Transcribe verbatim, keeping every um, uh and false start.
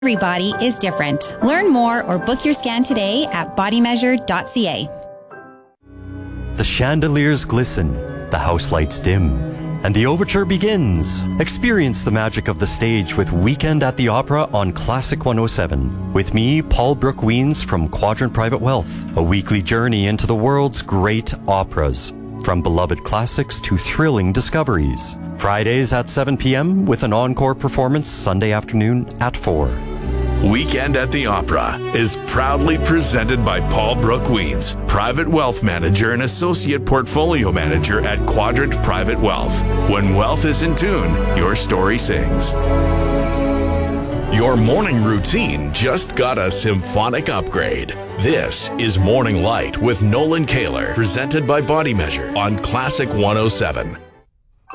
Every body is different. Learn more or book your scan today at body measure dot c a. The chandeliers glisten, the house lights dim, and the overture begins. Experience the magic of the stage with Weekend at the Opera on Classic one oh seven. With me, Paul Brooke Weens from Quadrant Private Wealth. A weekly journey into the world's great operas. From beloved classics to thrilling discoveries. Fridays at seven p.m. with an encore performance Sunday afternoon at four. Weekend at the Opera is proudly presented by Paul Brooke Weens, Private Wealth Manager and Associate Portfolio Manager at Quadrant Private Wealth. When wealth is in tune, your story sings. Your morning routine just got a symphonic upgrade. This is Morning Light with Nolan Kaler, presented by Body Measure on Classic one oh seven.